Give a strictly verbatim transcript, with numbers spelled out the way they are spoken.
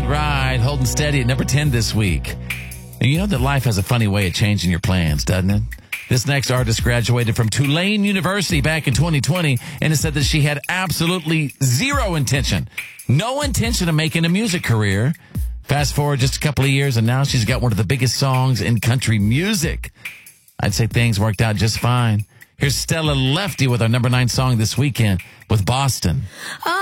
Moonlight Ride, holding steady at number ten this week. And you know that life has a funny way of changing your plans, doesn't it? This next artist graduated from Tulane University back in twenty twenty and has said that she had absolutely zero intention, no intention of making a music career. Fast forward just a couple of years, and now she's got one of the biggest songs in country music. I'd say things worked out just fine. Here's Stella Lefty with our number nine song this weekend with Boston.